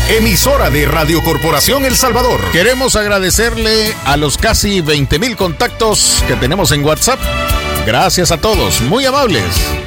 emisora de Radio Corporación El Salvador. Queremos agradecerle a los casi 20,000 contactos que tenemos en WhatsApp. Gracias a todos, muy amables.